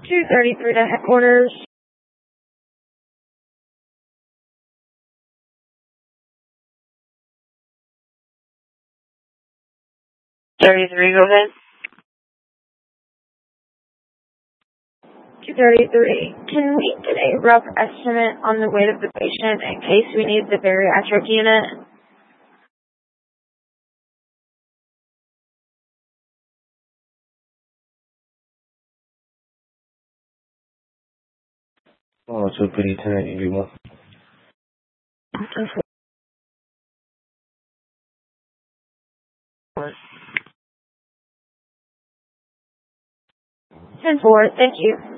233 to headquarters. 33, go ahead. 233. Can we get a rough estimate on the weight of the patient in case we need the bariatric unit? Oh, Superintendent, you want? Ten four. Thank you.